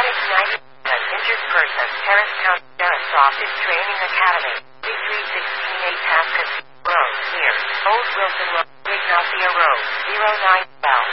Paramedic 90, injured person, Harris County Sheriff's Office Training Academy, 33168 Pascas Road, near Old Wilson Road, Ignacia Road, 0912.